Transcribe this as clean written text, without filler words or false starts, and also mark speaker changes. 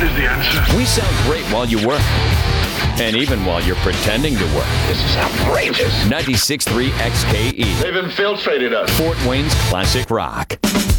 Speaker 1: sound is the answer.
Speaker 2: We sound great while you work. And even while you're pretending to work.
Speaker 3: This is outrageous.
Speaker 2: 96.3 XKE.
Speaker 3: They've infiltrated us.
Speaker 2: Fort Wayne's classic rock.